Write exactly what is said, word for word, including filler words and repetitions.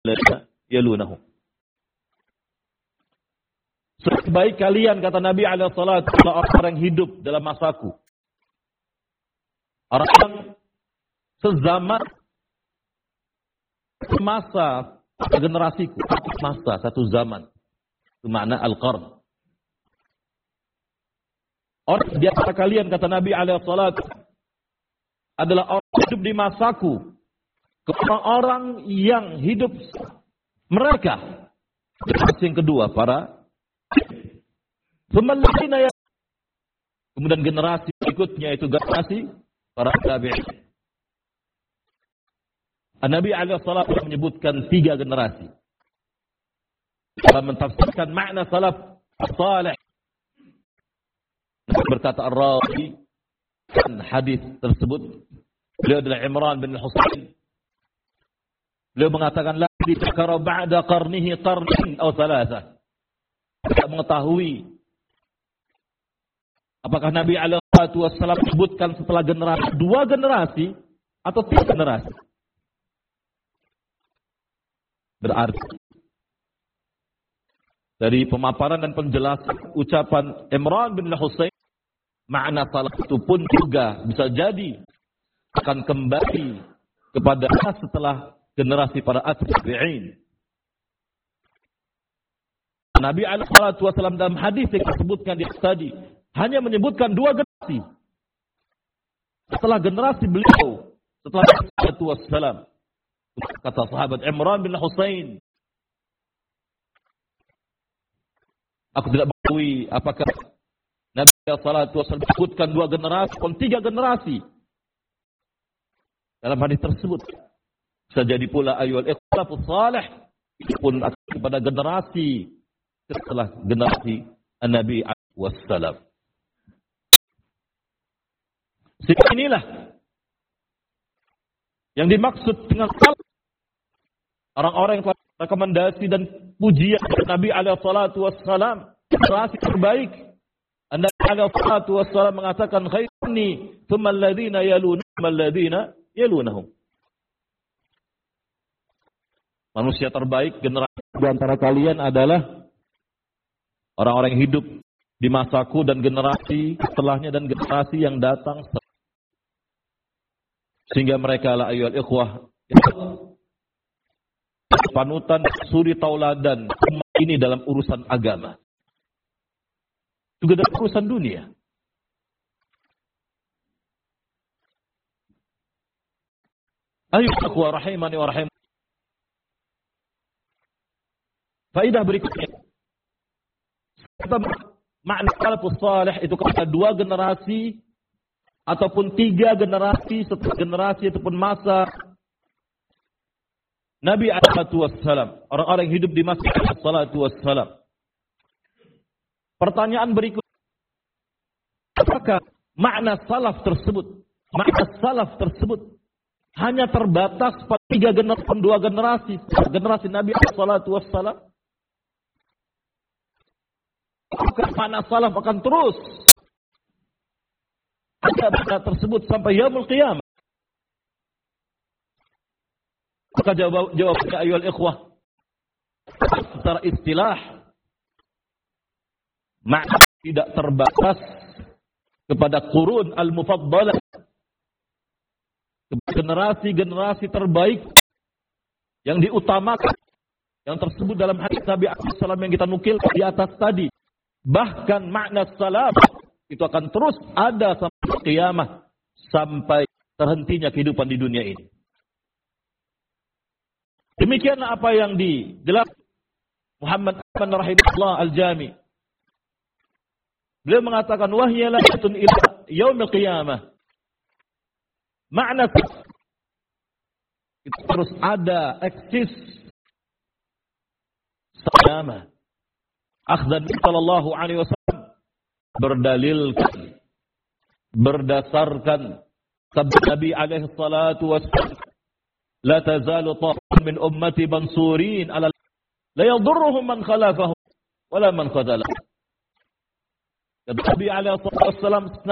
yalunahum. Sebaik kalian, kata Nabi alaihi salatu wasallam, orang yang hidup dalam masaku. Orang yang sezaman, semasa, generasiku, satu masa, satu zaman. Itu makna al-qarn. Orang di antara kalian, kata Nabi alaihi salatu adalah orang yang hidup di masaku. Orang-orang yang hidup mereka. Yang kedua, para kemudian generasi berikutnya itu generasi para tabi'in. Nabi alaihi salatu menyebutkan tiga generasi. Dalam mentafsirkan makna salaf salih. Berkata Ar-Rawi dan hadis tersebut, beliau adalah Imran bin Husain. Beliau mengatakan la dzakara ba'da qarnihi qarnin aw thalatha. Tidak mengetahui apakah Nabi alaihi wasallam menyebutkan setelah generasi dua generasi atau tiga generasi. Berarti dari pemaparan dan penjelasan ucapan Imran bin Husain, makna salah itu pun juga bisa jadi akan kembali kepada setelah generasi para tabi'in. Nabi alaihi wasallam dalam hadis yang disebutkan di tadi hanya menyebutkan dua generasi. Setelah generasi beliau, setelah Nabi alaihi wasallam, kata sahabat Imran bin Husain, aku tidak mengetahui apakah Nabi alaihi wasallam menyebutkan dua generasi atau tiga generasi. Dalam hadis tersebut bisa jadi pula ayyul ikhtilafus salih pun kepada generasi setelah generasi Nabi alaihi wasallam. Sehingga inilah yang dimaksud dengan salaf, orang-orang yang telah rekomendasi dan pujian Nabi alaihi wasallam, generasi terbaik. Nabi alaihi wasallam mengatakan khairni thumma alladhina yalunahum alladhina yalunahum. Manusia terbaik generasi di antara kalian adalah orang-orang yang hidup di masaku dan generasi setelahnya dan generasi yang datang setelah. Sehingga mereka la ayyuhal ikhwah panutan suri tauladan ini dalam urusan agama. Juga dalam urusan dunia. Ayyuhal ikhwah rahimani wa rahim. Faedah berikutnya. Makna salafus salih itu kepada dua generasi ataupun tiga generasi setelah generasi ataupun masa Nabi alaihi wasallam, orang-orang yang hidup di masa alaihi wasallam. Pertanyaan berikut, apakah makna salaf tersebut, makna salaf tersebut hanya terbatas pada tiga generasi, dua generasi, generasi Nabi alaihi wasallam? Apakah makna salaf akan terus ada makna tersebut sampai yaumul qiyamah? Maka jawab jawabnya ayyuhal ikhwah, secara istilah makna tidak terbatas kepada qurun al-mufaddalah, generasi-generasi terbaik yang diutamakan yang tersebut dalam hadis Nabi alaihi wasallam yang kita nukil di atas tadi. Bahkan makna salaf itu akan terus ada sampai kiamat, sampai terhentinya kehidupan di dunia ini. Demikianlah apa yang dijelaskan Muhammad bin Rahimahullah Al-Jami. Beliau mengatakan wahya layatun ila yaumil qiyamah. Makna itu terus ada, eksis selama akhdan sallallahu alaihi wasallam berdalilkan, berdasarkan sabda Nabi alaihi salatu wasallam, la tazalu ta'ifun min ummati mansurin ala la yadurruhum man khalafahum wala man khadalahum. Nabi alaihi salatu wasallam